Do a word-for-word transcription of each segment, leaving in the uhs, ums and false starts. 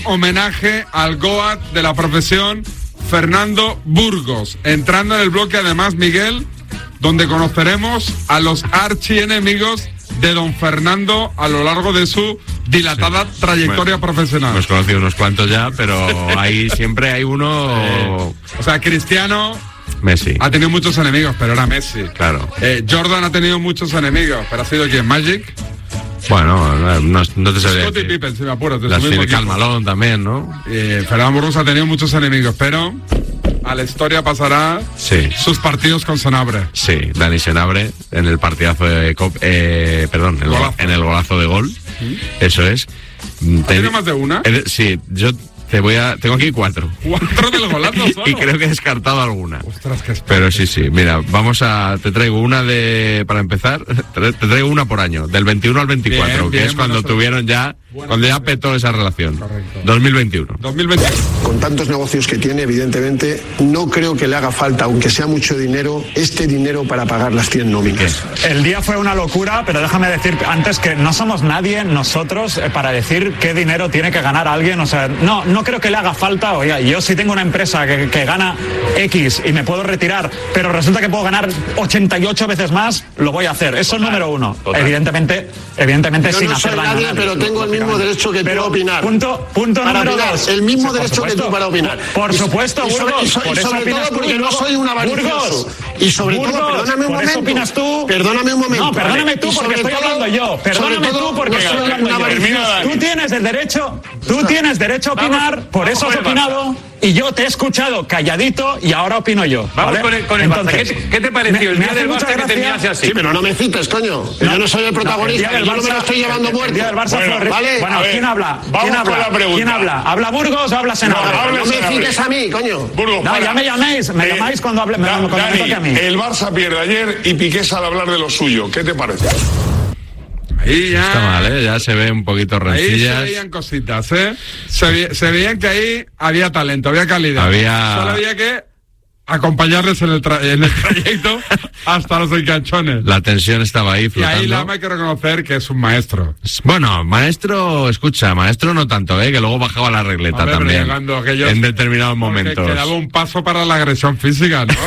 homenaje al Goat de la profesión, Fernando Burgos. Entrando en el bloque, además, Miguel, donde conoceremos a los archienemigos de don Fernando a lo largo de su dilatada sí. trayectoria bueno, profesional. Hemos conocido unos cuantos ya, pero ahí siempre hay uno... Eh, o sea, Cristiano... Messi. Ha tenido muchos enemigos, pero era Messi. Claro. Eh, Jordan ha tenido muchos enemigos, pero ha sido ¿quién? Magic. Bueno, no, no te sabría Scottie Pippen, si me apuro. Cal Malone también, ¿no? Eh, Fernando Burgos ha tenido muchos enemigos, pero a la historia pasará sí. sus partidos con Senabre. Sí, Dani Senabre en el partidazo de Cop, eh, perdón, el golazo. en el golazo de gol. ¿Mm? Eso es. ¿Ha tenido más de una? Eh, sí, yo te voy a, tengo aquí cuatro. ¿Cuatro del golazo solo? Y creo que he descartado alguna. Ostras, qué Pero sí, sí, mira, vamos a, te traigo una de, para empezar, te traigo una por año, del veintiuno al veinticuatro, bien, que bien, es cuando tuvieron ya, cuando ya petó esa relación. Correcto. dos mil veintiuno. dos mil veintiuno. Con tantos negocios que tiene, evidentemente, no creo que le haga falta, aunque sea mucho dinero, este dinero para pagar las cien nóminas. ¿Qué? El día fue una locura, pero déjame decir antes que no somos nadie nosotros eh, para decir qué dinero tiene que ganar alguien. O sea, no, no creo que le haga falta. Oye, yo si tengo una empresa que, que gana X y me puedo retirar, pero resulta que puedo ganar ochenta y ocho veces más, lo voy a hacer. Eso es número uno. Total. Evidentemente, evidentemente yo sin no hacer soy daño nadie, a nadie, pero tengo el mismo derecho que pero, tú a opinar. Punto, punto para número opinar, dos. el mismo sí, derecho que tú para opinar. Por supuesto, y sobre, Burgos. y sobre, por y eso sobre opinas todo porque tú, no soy un avaricioso. Y sobre Burgos, todo, perdóname un por eso momento. opinas tú. Perdóname un momento. No, perdóname tú porque estoy todo, hablando yo. Perdóname tú porque no estoy hablando yo. Tú tienes el derecho, tú tienes derecho a opinar, vamos, por eso has opinado. Y yo te he escuchado calladito y ahora opino yo. Vamos ¿vale? con el, con el Entonces, Barça. ¿Qué, ¿Qué te pareció me, el día del Barça gracia, que terminase así? Sí, pero no me cites, coño. No, yo no soy el protagonista. No, el yo no me lo estoy llevando muerto. El día del Barça bueno, fue vale. Bueno, ver, ¿quién habla? Vamos ¿Quién habla? con la pregunta. ¿Quién habla? ¿Habla Burgos o habla Senabre? No, no, no me cites a mí, coño. Burgos, no, para. ya me llaméis. Me eh, llamáis cuando hable. Da, me, cuando Dani, me toque a mí. El Barça pierde ayer y Piqué sale a hablar de lo suyo. ¿Qué te parece? Ahí ya... Está mal, ¿eh? Ya se ve un poquito rencillas. Ahí se veían cositas, ¿eh? Se, ve, se veían que ahí había talento, había calidad. Había... Solo había que acompañarles en el, tra- en el trayecto hasta los enganchones. La tensión estaba ahí flotando. Y ahí Lama hay que reconocer que es un maestro. Bueno, maestro, escucha, maestro no tanto, ¿eh? Que luego bajaba la regleta ver, también. Aquellos, en determinados momentos. Que daba un paso para la agresión física, ¿no?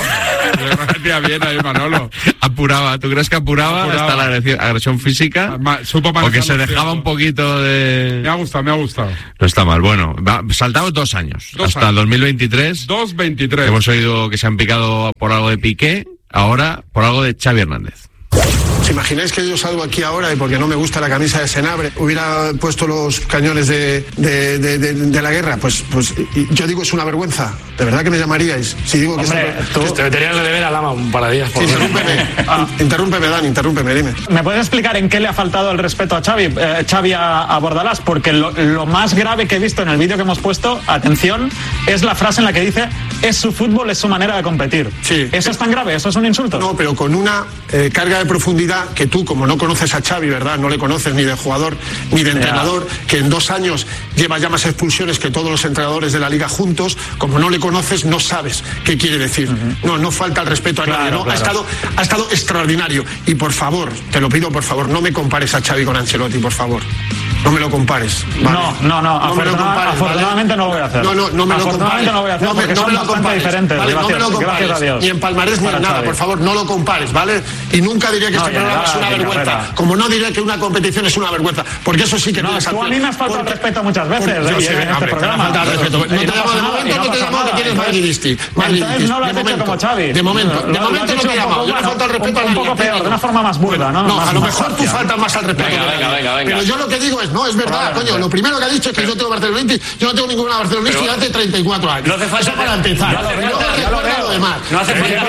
bien ahí, Manolo. Apuraba, ¿tú crees que apuraba, apuraba. hasta la agresión, agresión física? Ma, supo o que se dejaba un poquito de... Me ha gustado, me ha gustado. No está mal, bueno, va, saltamos dos años, dos hasta años. el dos mil veintitrés. dos veintitrés. Hemos oído que se han picado por algo de Piqué, ahora por algo de Xavi Hernández. ¿Os imagináis que yo salgo aquí ahora y porque no me gusta la camisa de Senabre hubiera puesto los cañones de, de, de, de, de la guerra? Pues, pues yo digo es una vergüenza. ¿De verdad que me llamaríais? Si digo que Hombre, es tú te meterías de deber a Lama un par de días. Sí, interrúmpeme, ah. interrúmpeme, Dan, interrúmpeme, dime. ¿Me puedes explicar en qué le ha faltado el respeto a Xavi, eh, Xavi a, a Bordalás? Porque lo, lo más grave que he visto en el vídeo que hemos puesto, atención, es la frase en la que dice es su fútbol, es su manera de competir. Sí. ¿Eso es tan grave? ¿Eso es un insulto? No, pero con una eh, carga de profundidad que tú, como no conoces a Xavi, ¿verdad? No le conoces ni de jugador ni de entrenador, yeah. que en dos años lleva ya más expulsiones que todos los entrenadores de la liga juntos, como no le conoces, no sabes qué quiere decir. Uh-huh. No, no falta el respeto a nadie, claro, ¿no? Claro. Ha estado, ha estado extraordinario. Y por favor, te lo pido, por favor, no me compares a Xavi con Ancelotti, por favor. No me lo compares. ¿vale? No, no, no. No me lo compares. Afortunadamente ¿vale? no lo voy a hacer. No, no, no me lo compares. No lo voy a hacer no me, porque no son me lo bastante compares. diferentes. Vale, gracias, no me lo compares. Gracias a Dios. Ni en palmarés ni en nada, Xavi. por favor, no lo compares, ¿vale? Y nunca diré que este no, programa es una vergüenza. Carrera. Como no diré que una competición es una vergüenza. Porque eso sí que no, tienes tú a mí me has faltado el respeto muchas veces. Yo sé, en este programa. No te llamo de momento, no te llamo que tienes madridisti. Entonces no lo has hecho como Xavi. De momento, de momento no te he llamado. Yo me falta el respeto un poco peor, de una forma más burda, ¿no? No, a lo mejor tú faltas más al respeto. Pero yo lo que digo es, no, es verdad, coño. Lo primero que ha dicho es que yo tengo barcelonista, yo no tengo ninguna barcelonista y hace treinta y cuatro años. No hace falta eso para empezar. Ya lo veo, ya lo veo. Demás. No hace falta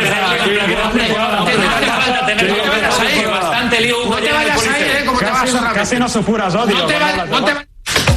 tener bastante lío. No te vayas a ir, ¿eh? Como te vas a Casi no supuras odio. No te vayas, no te vayas.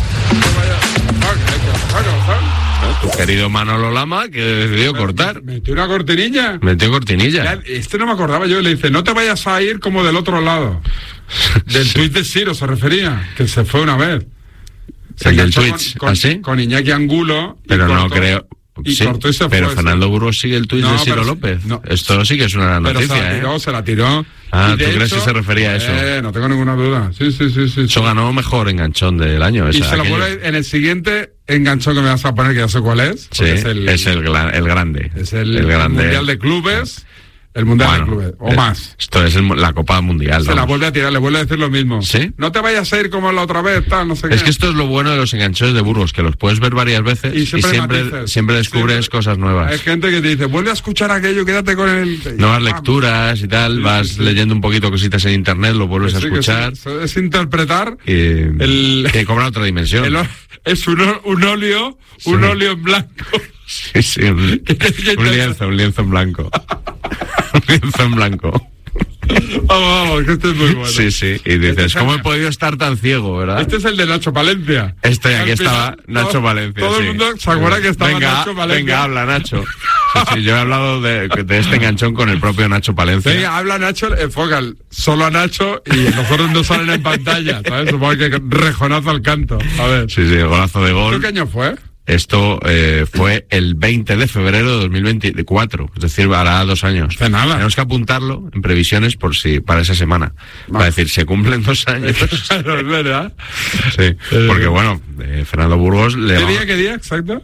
Tu querido Manolo Lama, que decidió cortar. Metió una cortinilla. Metió cortinilla. Ya, este no me acordaba yo. Le dice, no te vayas a ir como del otro lado. Del sí. tuit de Ciro se refería, que se fue una vez. Se el del Twitch, con, con, ¿así? Con Iñaki Angulo. Pero no cortó. creo... y sí, cortó y se pero fue. Fernando sí. Burgos sigue el tuit No, de Ciro pero- López. no. Esto sí que es una Pero noticia, se la tiró, ¿eh? se la tiró. Ah, Y de ¿tú crees hecho, que se refería a eso? Eh, no tengo ninguna duda. Sí, sí, sí, sí. Eso sí. ganó mejor enganchón del año. Y esa, se lo aquello. vuelve en el siguiente enganchón que me vas a poner, que ya sé cuál es. Sí, es el, es el, gla- el grande. es el, el grande. Mundial de Clubes. El Mundial Bueno, de Clubes, o eh, más. Esto es el- la Copa Mundial. Se la vamos. vuelve a tirar, le vuelve a decir lo mismo. ¿Sí? No te vayas a ir como la otra vez, tal, no sé qué. Es que esto es lo bueno de los enganchones de Burgos, que los puedes ver varias veces Y y siempre siempre, matices. siempre descubres Siempre. cosas nuevas. Hay gente que te dice, vuelve a escuchar aquello, quédate con el... Nuevas Ah, lecturas y tal, Sí, vas sí, sí. leyendo un poquito cositas en internet, lo vuelves que a sí, que sí. escuchar Eso es interpretar... y El- que cobra otra dimensión. el o- es un, o- un óleo, un Sí. óleo en blanco. Sí, sí, un, un lienzo, un lienzo en blanco. Un lienzo en blanco. Vamos, vamos, que este es muy bueno. Sí, sí. Y dices, ¿cómo he podido estar tan ciego, verdad? Este es el de Nacho Palencia. Este, Al aquí estaba final, Nacho todo- Valencia. Todo sí. el mundo se acuerda que estaba venga, Nacho Valencia. Venga, habla, Nacho. Sí, sí, yo he hablado de, de este enganchón con el propio Nacho Palencia. Venga, habla Nacho, enfoca solo a Nacho y los otros no salen en pantalla, ¿sabes? Supongo que rejonazo al canto. A ver. Sí, sí, el golazo de ¿Esto gol. qué año fue? Esto eh, fue el veinte de febrero de dos mil veinticuatro, es decir, hará dos años. Hace nada. Tenemos que apuntarlo en previsiones por si para esa semana. Para decir, se cumplen dos años. Claro, es verdad. Sí, porque bueno, eh, Fernando Burgos le ¿Qué va- día, qué día, exacto?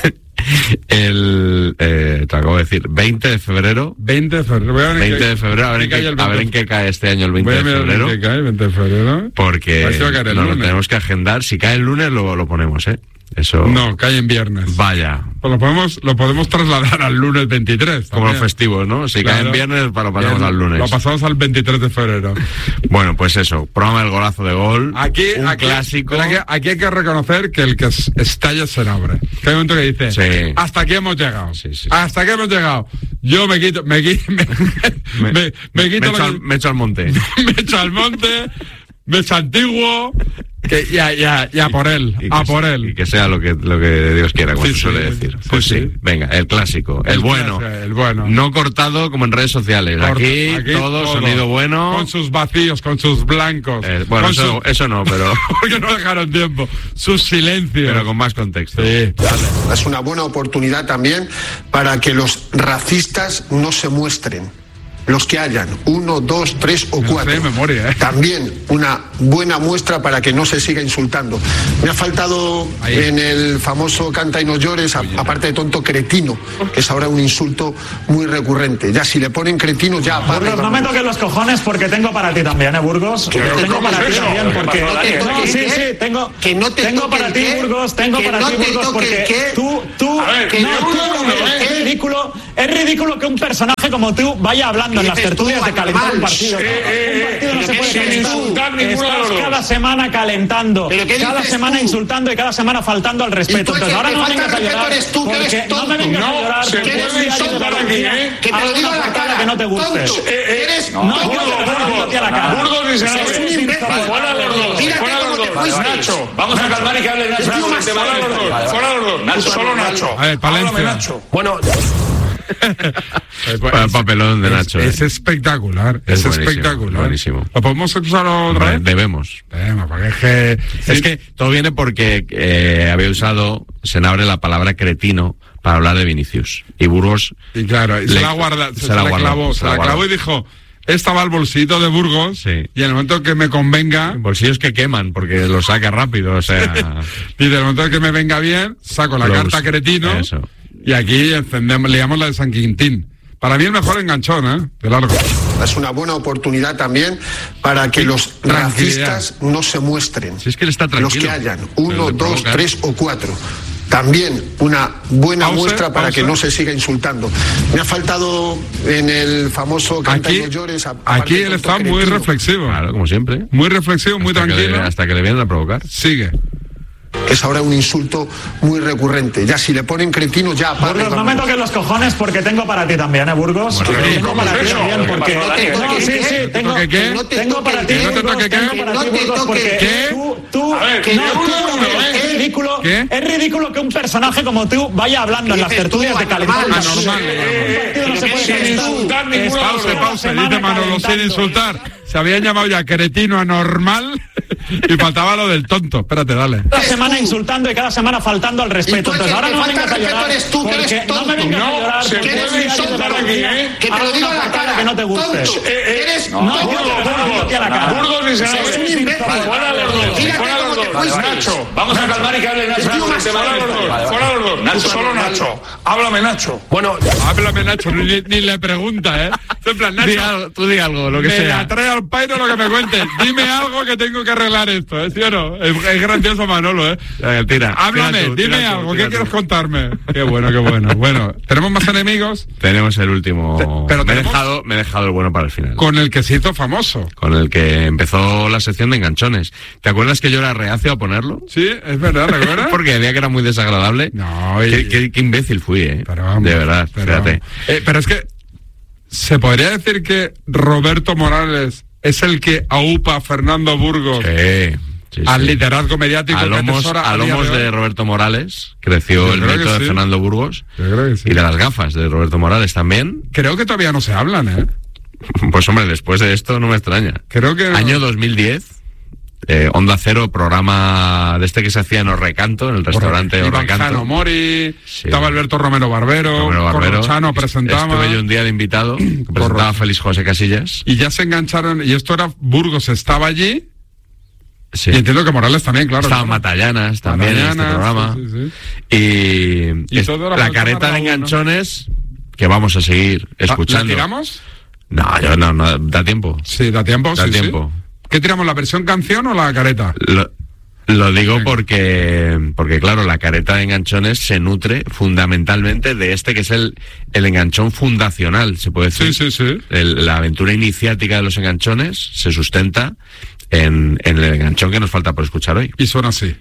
el eh, te acabo de decir, veinte de febrero. veinte de febrero. Voy a ver en veinte qué- de febrero, a ver en, cae qué, el a ver veinte. en qué cae este año el veinte Voy a de mirar en febrero. qué cae, veinte de febrero. Porque A ver si va a caer el nos lo lunes. tenemos que agendar. Si cae el lunes lo, lo ponemos, ¿eh? Eso. No, cae en viernes. Vaya. Pues lo podemos, lo podemos trasladar al lunes veintitrés. Como los también. festivos, ¿no? Si Claro. cae en viernes, pues lo pasamos Bien, al lunes. Lo pasamos al veintitrés de febrero. Bueno, pues eso, programa del golazo de gol. Aquí, un aquí, clásico. pero aquí, aquí hay que reconocer que el que es- estalla se abre. Que hay un momento que dice, Sí. hasta aquí hemos llegado. Sí, sí. Hasta aquí hemos llegado. Yo me quito, me quito, me, me, me, me quito me, echo lo al, que- me echo al monte. me echo al monte, me echo antiguo, que ya, ya, ya por él, Y a que por se- él. Y que sea lo que, lo que Dios quiera, como Sí, se suele sí, decir. sí, Pues sí, sí. venga, el clásico, el, El bueno. clásico, el bueno. No cortado como en redes sociales. Corta, aquí, todo, sonido bueno. Con sus vacíos, con sus blancos. Eh, bueno, con eso, sus- eso no, pero, porque no dejaron tiempo. Sus silencios. pero con más contexto. Sí, dale. Es una buena oportunidad también para que los racistas no se muestren. Los que hayan, uno, dos, tres o Me lo sé cuatro. de memoria, ¿eh? También una buena muestra para que no se siga insultando. Me ha faltado Ahí. en el famoso canta y no llores, a- aparte de tonto, cretino, que es ahora un insulto muy recurrente. Ya si le ponen cretino, ya apaga y Burgos, no me vámonos. toques los cojones porque tengo para ti también, ¿eh, Burgos? ¿Pero tengo cómo para es ti eso? también porque... ¿Que no te No, toque sí, el sí, qué? tengo, ¿Que no te tengo toque para el ti, qué? Burgos, tengo ¿Que para no ti, te Burgos, toque el porque qué? tú, tú, A ver, que no, de tú, uno a uno, es ¿eh? ridículo, es ridículo que un personaje como tú vaya hablando en las Dices tú, tertulias de calentar un anormal. partido. Eh, eh, Un partido no se puede sin calentar. insultar ninguno de los Estás dos. cada semana calentando, ¿Pero qué dices cada semana tú? insultando y cada semana faltando al respeto. tú el Entonces que ahora te no me falta vengas a el respeto llorar eres tú, que eres porque no me tonto. vengas a No, llorar se porque puede es diario de insultar los aquí, días. ¿eh? Que te Haz lo digo una a la portada cara. que no te guste. Tonto. Eres No, tonto. quiero que te pongas a ti a la cara. Burgos ni se Es sabe. un imbécil. Fuera los dos. Mírate Fuera cómo los te dos. fuiste. Nacho. Vamos a calmar y que hable Nacho. El tío más Fuera Fuera los dos. Fuera los dos. Solo Nacho. A ver, Palencia. Háblame, Nacho. Bueno, Eh, pues, Para el papelón de Nacho. Es, eh. es espectacular, es, Es buenísimo, espectacular. buenísimo. ¿Lo podemos usar otra Hombre, vez? debemos. Venga, porque es que... Es que todo viene porque eh, había usado Senabre la palabra cretino para hablar de Vinicius. Y Burgos. Y claro, y se le- la guarda, se, se se la la guardó, clavó, se se la la guardó. clavó y dijo, esta va al bolsito de Burgos, Sí. y en el momento que me convenga, Bolsillos que queman porque lo saca rápido, o sea. y en el momento que me venga bien, saco la Lo carta uso. cretino, Eso. y aquí encendemos, le llamamos la de San Quintín. Para mí el mejor enganchón, ¿eh? De largo. Es una buena oportunidad también para que los Tranquilidad. racistas no se muestren. Si es que él está Los tranquilo. que hayan, Pero uno, le dos, provoca. tres o cuatro. También una buena Pause, muestra para pause. que no se siga insultando. Me ha faltado en el famoso canta Aquí, y no llores. a- aparte aquí de él tonto está muy cretino, reflexivo. Claro, como siempre. Muy reflexivo, muy Hasta que tranquilo. le- hasta que le vienen a provocar. Sigue. que es ahora un insulto muy recurrente. Ya si le ponen cretino, ya apaga y Burgos, no me vámonos. toques los cojones porque tengo para ti también, ¿eh, Burgos? Bueno, tengo ¿cómo para es ti eso? también ¿Qué porque... pasó, Dani? No, sí, sí, tengo... ¿Toque qué? No te Tengo para ti, toque, no te Burgos, toque qué. tengo para No ti, te Burgos, toque porque qué. tú, tú, A ver, que no, de tú, uno a uno, es ¿eh? ridículo, ¿Qué? es ridículo que un personaje como tú vaya hablando en las dices tú, tertulias de calentar un anormal? partido. Anormal. Un partido no se puede Sin calentar. insultar ninguno de los Pause, dos. pause, semana dice Manolo, sin calentando. insultar. Se habían llamado ya cretino anormal Y faltaba lo del tonto. Espérate, dale. Cada semana insultando y cada semana faltando al respeto. Entonces ahora no me vengas a llorar. Eres tú, que porque eres no me tonto. vengas a No, llorar. se porque puede eres diario de insultar la aquí, vida. ¿eh? Que te lo Haz digo una en la patada cara. que no te guste. Tonto. Eres No, tonto. Burgos, Aquí a la cara. Burgos, Burgos y Senado. Eres un imbécil. Fuera los dos, Fíjate fuera los cómo te dos. fuiste. Nacho, Vamos a calmar y que hable Nacho. El tío más fuera los dos, fuera los dos. Nacho, Solo Nacho. Háblame, Nacho. Bueno, Háblame, Nacho, ni, ni le pregunta, ¿eh? En plan, Nacho, Di algo, tú di algo, lo que me sea. atrae al pairo lo que me cuentes. Dime algo que tengo que arreglar esto, ¿eh? ¿Sí o no? Es, es grandioso Manolo, ¿eh? Venga, tira. Háblame, tira tú, dime tira tú, algo, tira ¿qué tú. quieres contarme? Qué bueno, qué bueno. Bueno, tenemos más enemigos Tenemos el último. Te- pero me, he tenemos- dejado, me he dejado el bueno para el final. con el que se hizo famoso. Con el que empezó la sección de enganchones. ¿Te acuerdas que yo era reacio a ponerlo? Sí, es verdad, ¿recuerdas? Porque decía que era muy desagradable. No, y- Qué, qué- qué imbécil fui, ¿eh? Pero vamos, de verdad, pero fíjate. vamos. Eh, pero es que se podría decir que Roberto Morales es el que aupa a Fernando Burgos Sí, sí, al sí. liderazgo mediático A que lomos, atesora a a día lomos de hoy. de Roberto Morales creció Yo el creo que mito de sí. Fernando Burgos Yo creo que sí. y de las gafas de Roberto Morales también. Creo que todavía no se hablan, ¿eh? Pues hombre, después de esto no me extraña. Creo que... Año dos mil diez, eh, Onda Cero, programa de este que se hacía en Orrecanto, en el restaurante Iván Orrecanto. Jano Mori, Sí. estaba Alberto Romero Barbero, Romero Barbero. Corrochano presentaba... Estuve yo un día de invitado, que presentaba Félix José Casillas. Y ya se engancharon, y esto era, Burgos estaba allí, Sí. y entiendo que Morales también, claro. Estaban ¿no? Matallanas también en este Matallanas, programa. sí, sí, Y, Y es- todo era la por careta tomar de Raúl, ¿no? enganchones que vamos a seguir ¿La escuchando. tiramos? No, yo no, no, da tiempo. Sí, da tiempo, Da sí, sí. tiempo. ¿Qué tiramos, la versión canción o la careta? Lo, lo digo Venga. porque, porque claro, la careta de enganchones se nutre fundamentalmente de este que es el, el enganchón fundacional, se puede decir. Sí, sí, sí. El- la aventura iniciática de los enganchones se sustenta en, en el enganchón que nos falta por escuchar hoy. Y suena así.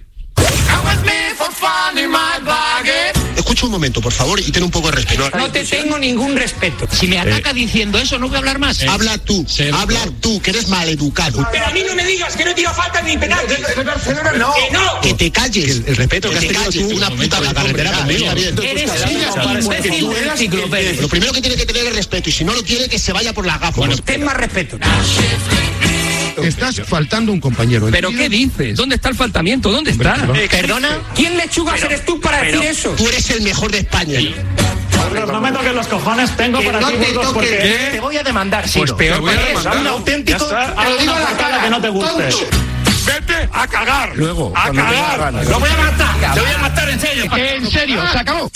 Escucha un momento, por favor, y ten un poco de respeto. No te tengo ningún respeto. Si me ataca diciendo eso, no voy a hablar más. Habla tú, habla tú, que eres maleducado. Pero a mí no me digas que no tira falta ni penal. No, ¡Que no! que te calles. El respeto que has te tenido calles, tú una puta en la vez, carretera hombre, conmigo. ya, bien. Eres un imbécil del enciclopedia. Lo primero que tiene que tener es respeto, y si no lo tiene, que se vaya por las gafas. Ten más respeto. Estás faltando un compañero. ¿pero qué dices? ¿Dónde está el faltamiento? ¿Dónde está? ¿Perdona? ¿Quién lechugas eres tú para decir eso? Tú eres el mejor de España. Pero no me toques los cojones, tengo Que para no ti, te Burgos, toques. porque... Te voy a demandar, sí. Pues peor Te voy a para demandar. eso. Un auténtico, te lo digo a la cara, que no te guste. Vete a cagar. Luego, a cuando tengas cagar. ganas. Lo voy a matar. Te voy a matar en serio. En serio, se acabó.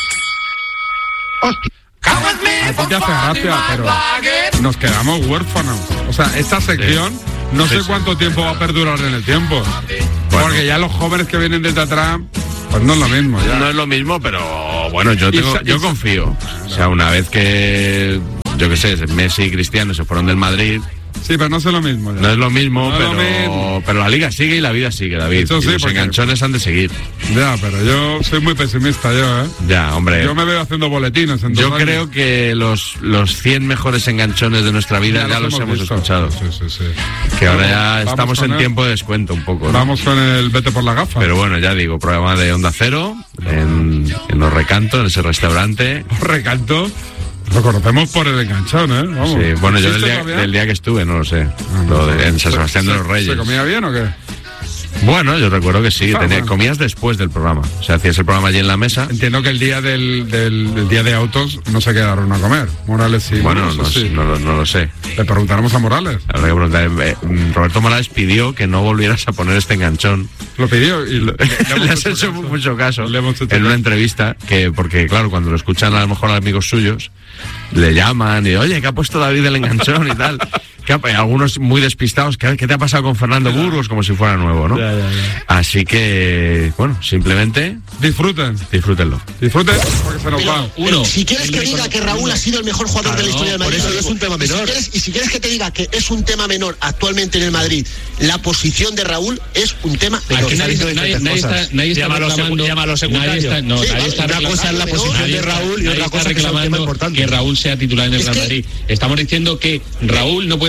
A ti te hace gracia, pero nos quedamos huérfanos. O sea, esta sección no Sí, sé sí. cuánto tiempo va a perdurar en el tiempo. Porque ya los jóvenes que vienen desde atrás, pues no es lo mismo. Ya. No es lo mismo, pero bueno, yo Y tengo, sa- y yo sa- confío. O sea, una vez que, yo qué sé, Messi y Cristiano se fueron del Madrid, Sí, pero no es lo mismo. ya. no es lo mismo, No es lo pero, mismo. pero la liga sigue y la vida sigue, David. Eso Y sí, los porque- enganchones han de seguir. Ya, pero yo soy muy pesimista yo, ¿eh? Ya, hombre. Yo me veo haciendo boletines. En Yo dos años. creo que los, los cien mejores enganchones de nuestra vida ya, los hemos visto. escuchado. Sí, sí, sí. Que ahora ya Vamos estamos con en él. tiempo de descuento un poco, ¿no? Vamos con el vete por la gafa. Pero bueno, ya digo, programa de Onda Cero, en, en Los Recanto, en ese restaurante. Recanto. Lo conocemos por el enganchón, ¿eh? Vamos. Sí, bueno, yo del ¿Existe día, todavía? del día que estuve, no lo sé. Ah, Lo no, de- en San ¿Se- Sebastián de se- los Reyes. ¿Se comía bien o qué? Bueno, yo recuerdo que sí, Ah, tenía, bueno. comías después del programa. O sea, hacías el programa allí en la mesa. Entiendo que el día del, del, del día de autos no se quedaron a comer. Morales sí. Bueno, eso no, sí. no, lo- no lo sé. Le preguntaremos a Morales. Habrá que preguntar. Eh, Roberto Morales pidió que no volvieras a poner este enganchón. Lo pidió y le, Le has hecho mucho caso Le hemos hecho en una caso. entrevista, que porque claro, cuando lo escuchan a lo mejor a amigos suyos, le llaman y oye, ¿qué ha puesto David el enganchón y tal? ¿Qué ha- algunos muy despistados, ¿qué, qué te ha pasado con Fernando Burgos? Como si fuera nuevo, ¿no? Ya, ya, ya. Así que, bueno, simplemente Disfruten. disfrútenlo. Disfruten porque se nos Pero, va. pero si quieres que diga que Raúl ha sido el mejor jugador de la historia del Madrid, por eso es un tema y si menor. quieres- y si quieres que te diga que es un tema menor actualmente en el Madrid, la posición de Raúl es un tema menor. Aquí nadie, nadie, nadie está, nadie está Llámalo reclamando, secu- llámalo secundario. nadie está, no, Sí, nadie vale, está una cosa es la reclamando- posición nadie de está- Raúl y nadie otra está cosa es que sea un tema reclamando importante. que Raúl sea titular en el Es Real que- Madrid. Estamos diciendo que Raúl no puede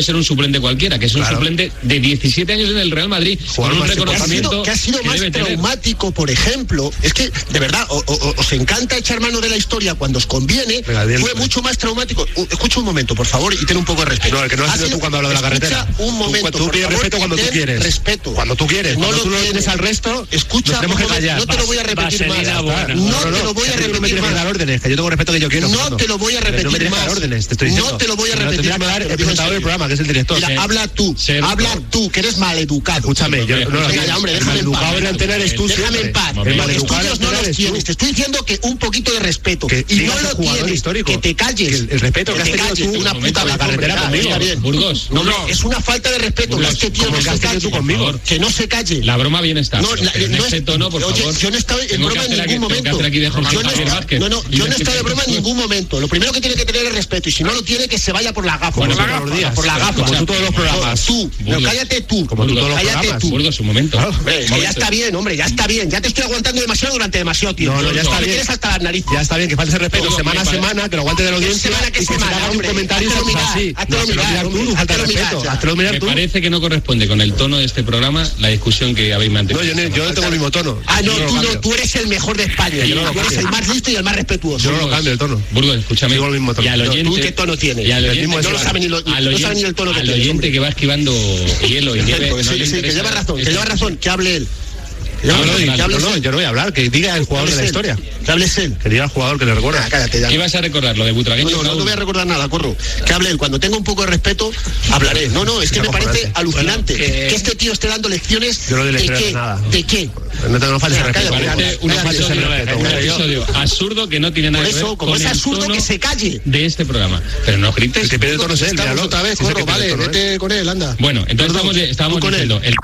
ser un suplente cualquiera, que es un Claro. suplente de diecisiete años en el Real Madrid, con un más reconocimiento que ha sido que más debe tener. traumático, por ejemplo, es que, de verdad, o, o, os encanta echar mano de la historia cuando os conviene. Venga, bien, fue pues. mucho más traumático. Uh, escucha un momento, por favor, y ten un poco de respeto. No, el que no has Ha sido sido- tú cuando hablo de la carretera. Escucha un Tú- momento, tú por pides favor, respeto cuando tú ten quieres. respeto. Cuando tú quieres. No Cuando lo tú no tienes. tienes al resto, Escucha, nos tenemos que un momento, callar. no te lo voy a repetir más. Vaselina buena. No, No, te no, lo voy a que tú no me repetir tienes que dar más. órdenes, que yo tengo respeto que yo quiero. No Fernando. te lo voy a Pero repetir no me tienes que más. dar órdenes, te estoy diciendo. No te lo voy a Pero repetir tendría que más, dar te el lo digo en presentador del serio. programa, que es el director. Mira, Ser- habla tú, ser- habla tú, que eres maleducado. Escúchame, yo no, Venga, ya, hombre, el déjame en paz. maleducado en antena eres tú Déjame siempre. en paz. El Los maleducado en estudios no antena los eres tú. tienes. Te estoy diciendo que un poquito de respeto. Que y no digas lo al jugador tienes. histórico. Que te calles. Que el- el respeto que has te tenido calles, tú una un puta momento, la vez, hombre, carretera ya, conmigo. está bien. Burgos, No, no, Burgos. es una falta de respeto. Burgos, No, este tío como no el que se has tenido calle. tú conmigo. Por favor, que no se calle. La broma bien está. No, pero la- en no este es- tono, por oye, favor. yo no estaba en Tengo que broma en hacer aquí- ningún tengo que momento. hacer aquí de Juan Yo no, Javier estaba- Vázquez. no, no, Y yo de no estaba de que- broma en ningún momento. Lo primero que tiene que tener es respeto. Y si no lo tiene, que se vaya por la gafa. Bueno, por pero la los días. Por la gafa. Como tú todos los programas. Tú. No, Burgos. cállate tú. Como tú todos los Cállate programas. tú. Burgos, un momento. Hombre, es Un que ya momento. está bien, hombre, ya está bien. Ya te estoy aguantando demasiado durante demasiado tiempo. No, no, ya está Me bien. tienes hasta las narices. Ya está bien, que falte ese respeto Todo semana a me parece- semana, que lo aguante de la ¿Qué audiencia semana, qué y que se semana, le haga un hombre? comentario Háztelo así. mirar, No, háztelo se lo mirar, mirar tú, hombre, falta de háztelo mirar, respeto. ya. Hazlo mirar Me tú. parece que no corresponde con el tono de este programa la discusión que habéis mantenido. No, yo, no- yo no tengo el mismo tono. Ah, no, Yo lo tú no, cambio. tú eres el mejor de España. Yo no lo Tú eres cambio. el más listo y el más respetuoso. Yo no lo cambio el tono. Burgos, escúchame. Sigo el mismo tono. Y al No, ¿tú oyente, qué tono tienes? Y al El oyente, mismo no lo es- sabe ni lo- al no sabe oyente- ni el tono que al tienes, oyente hombre. que va esquivando hielo y nieve. Perfecto, no sí, le sí, que interesa lleva razón, que esta lleva razón, que hable él. Que No, hable no, él, no, que hable no, él. yo no voy a hablar, que diga el jugador de la él. historia. Que hables él. Que diga el jugador que le recuerda. Ah, cállate ya. ¿Qué vas a recordar? Lo de No, Butragueño. no, no Raúl? te voy a recordar nada, corro. Que hable él. Cuando tenga un poco de respeto, hablaré. No, no, es que me parece alucinante Bueno, que- que este tío esté dando lecciones Yo no doy de lecciones qué, de nada. de qué. No te no faltes el Venga, respeto. cállate, Parece un Venga, episodio, ese respeto, un bueno, yo- episodio absurdo que no tiene nada Por que ver eso, como con es el absurdo, tono que se calle. de este programa. Pero no grites. El que pierde el tono es él, Estamos míralo. otra vez, Sí sé que corro, pierde vale, el tono, ¿eh? vete con él, anda. Bueno, entonces Perdón, estamos, estábamos tú con él. diciendo... El...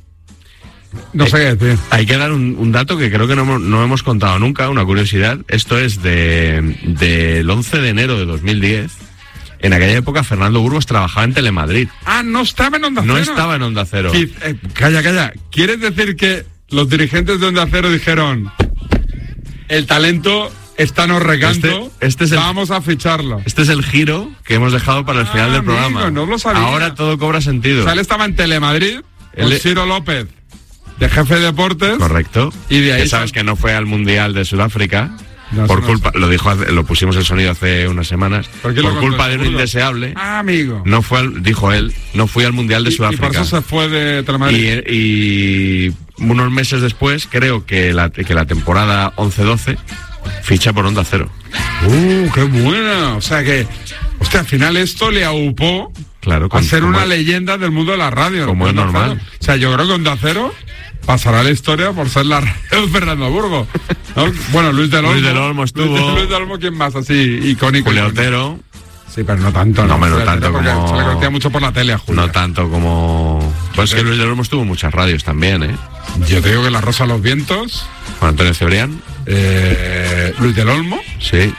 No sé qué decir. Hay que dar un, un dato que creo que no, hemos- no hemos contado nunca, una curiosidad. Esto es de del once de enero de dos mil diez. En aquella época Fernando Burgos trabajaba en Telemadrid. Ah, no estaba en Onda No Cero. estaba en Onda Cero. Qui- eh, calla, calla. ¿Quieres decir que los dirigentes de Onda Cero dijeron el talento está nos recanto, Este- este es el- vamos a ficharlo? Este es el giro que hemos dejado para el Ah, final del amigo, programa. no lo sabía. Ahora todo cobra sentido. O sea, él estaba en Telemadrid con Él- Ciro López de jefe de deportes. Correcto. Y de ahí Que sabes sal- que no fue al Mundial de Sudáfrica. No, por eso no culpa, lo dijo, hace- lo pusimos el sonido hace unas semanas. ¿Por Por, qué lo contó culpa eso, de un Burgos? indeseable. Ah, amigo. No fue al, dijo él, no fui al Mundial de y, y Sudáfrica. por eso se fue de Telemadrid. Y, y unos meses después, creo que la, que la temporada once doce ficha por Onda Cero. Uh, qué buena. O sea que, hostia, al final esto le aupó Claro, a con- ser como una es- leyenda del mundo de la radio. Como es Onda normal. Cero. O sea, yo creo que Onda Cero pasará la historia por ser la radio de Fernando Burgos. ¿No? Bueno, Luis del Olmo. Luis del Olmo estuvo. Luis, Luis del Olmo, ¿quién más? Así, icónico. Julio icónico. Otero, Sí, pero no tanto. No, menos Julio tanto Otero, porque como- se le conocía mucho por la tele a Julio. no tanto como... Pues es que Luis del Olmo estuvo en muchas radios también, ¿eh? Yo te digo que La Rosa de los Vientos, Con Antonio Cebrián, eh, Luis del Olmo, sí,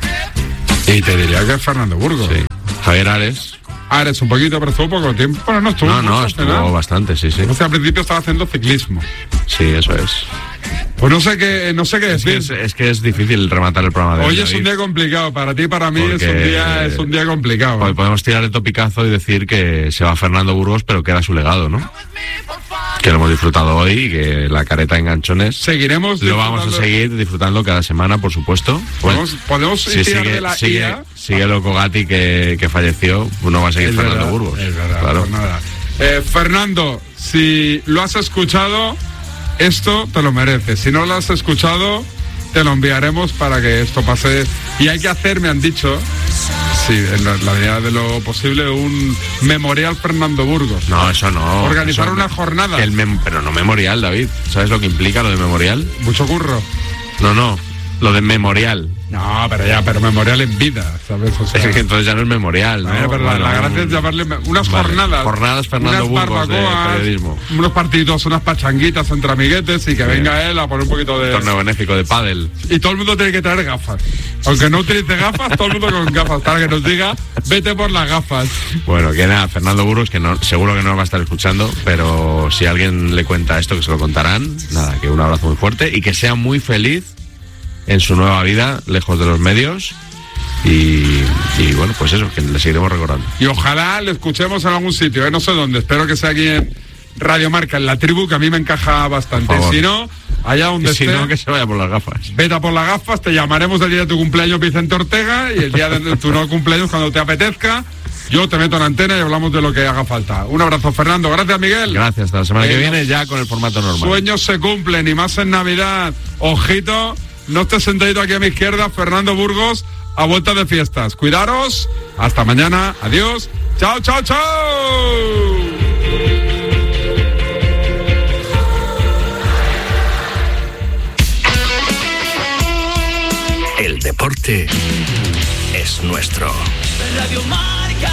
y te diría que es Fernando Burgos. sí. Javier Ares. Ah, eres un poquito, pero estuvo poco tiempo. Bueno, no estuvo No, mucho, no, al estuvo final. bastante, sí, sí. O sea, al principio estaba haciendo ciclismo. Sí, eso es. Pues no sé qué, no sé qué Es que decir. es, es que es difícil rematar el programa de Hoy hoy, es un David. día complicado, para ti y para mí es Porque- un día es un día complicado. Hoy podemos tirar el topicazo y decir que se va Fernando Burgos, pero queda su legado, ¿no? Que lo hemos disfrutado hoy y que la careta en ganchones Seguiremos lo vamos a disfrutando- seguir disfrutando cada semana, por supuesto. Podemos, podemos si tirar sigue, de la sigue, I A. sigue Loco Gatti que, que falleció, pues no va a seguir Es Fernando verdad, Burgos. es verdad, Claro. pues nada. Eh, Fernando, si lo has escuchado, esto te lo mereces. Si no lo has escuchado, te lo enviaremos para que esto pase. Y hay que hacer, me han dicho, sí, en la, la medida de lo posible, un memorial Fernando Burgos. No, eso no. Organizar eso- una jornada. que el mem- pero no memorial, David. ¿Sabes lo que implica lo de memorial? Mucho curro. No, no. Lo de memorial. No, pero ya, pero memorial en vida, ¿sabes? O sea, Es que entonces ya no es memorial, ¿no? Bueno, pero la- Bueno, la gracia es llamarle me- unas vale. jornadas. Jornadas Fernando unas Burgos de barbacoas, periodismo. unos partidos, unas pachanguitas entre amiguetes y que Bien. venga él a poner un poquito de... Torneo benéfico de pádel. Y todo el mundo tiene que traer gafas. Aunque no utilice gafas, todo el mundo con gafas, para que nos diga, vete por las gafas. Bueno, que nada, Fernando Burgos, que no, seguro que no nos va a estar escuchando, pero si alguien le cuenta esto, que se lo contarán. Nada, que un abrazo muy fuerte y que sea muy feliz en su nueva vida, lejos de los medios. Y, y bueno, pues eso, que le seguiremos recordando. Y ojalá le escuchemos en algún sitio, ¿eh? No sé dónde, espero que sea aquí en Radio Marca, en la tribu, que a mí me encaja bastante. Si no, allá donde si esté, no, que se vaya por las gafas. Vete por las gafas, te llamaremos el día de tu cumpleaños, Vicente Ortega, y el día de tu no cumpleaños, cuando te apetezca, yo te meto en antena y hablamos de lo que haga falta. Un abrazo, Fernando. Gracias, Miguel. Gracias, hasta la semana eh, que viene ya con el formato normal. Sueños se cumplen, y más en Navidad. Ojito, no estés sentadito aquí a mi izquierda, Fernando Burgos, a vuelta de fiestas. Cuidaros, hasta mañana, adiós. Chao, chao, chao. El deporte es nuestro. Radio Marca.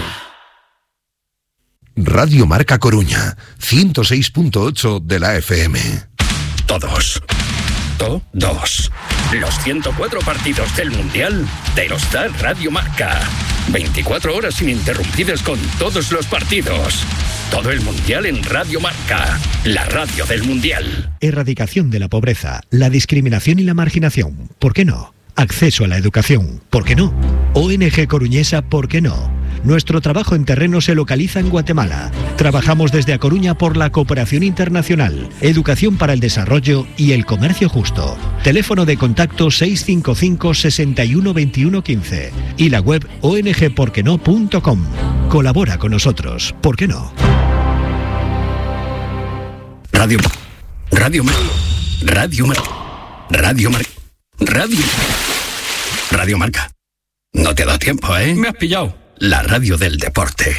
Radio Marca Coruña, ciento seis punto ocho de la F M. Todos. Todos. Los ciento cuatro partidos del Mundial te los da Radio Marca. veinticuatro horas ininterrumpidas con todos los partidos. Todo el Mundial en Radio Marca, la radio del Mundial. Erradicación de la pobreza, la discriminación y la marginación. ¿Por qué no? Acceso a la educación. ¿Por qué no? O N G Coruñesa. ¿Por qué no? Nuestro trabajo en terreno se localiza en Guatemala. Trabajamos desde A Coruña por la cooperación internacional, educación para el desarrollo y el comercio justo. Teléfono de contacto seis cinco cinco, sesenta y uno, veintiuno, quince y la web o n g por qué no punto com. Colabora con nosotros. ¿Por qué no? Radio Radio Mar Radio Mar Radio Mar Radio Radio Marca. No te da tiempo, ¿eh? Me has pillado. La radio del deporte.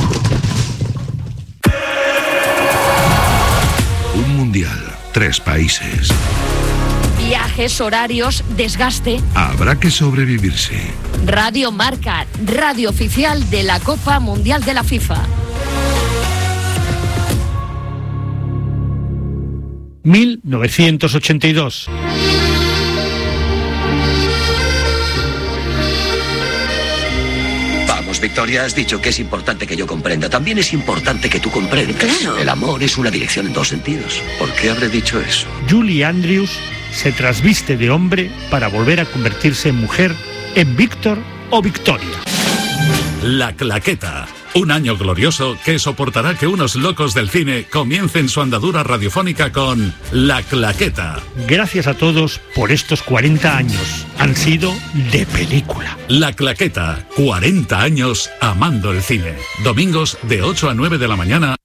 Un mundial, tres países. Viajes, horarios, desgaste. Habrá que sobrevivirse. Radio Marca, radio oficial de la Copa Mundial de la FIFA. mil novecientos ochenta y dos. Victoria, has dicho que es importante que yo comprenda. También es importante que tú comprendas. Claro. El amor es una dirección en dos sentidos. ¿Por qué habré dicho eso? Julie Andrews se trasviste de hombre para volver a convertirse en mujer en Víctor o Victoria. La Claqueta. Un año glorioso que soportará que unos locos del cine comiencen su andadura radiofónica con La Claqueta. Gracias a todos por estos cuarenta años. Han sido de película. La Claqueta. cuarenta años amando el cine. Domingos de ocho a nueve de la mañana.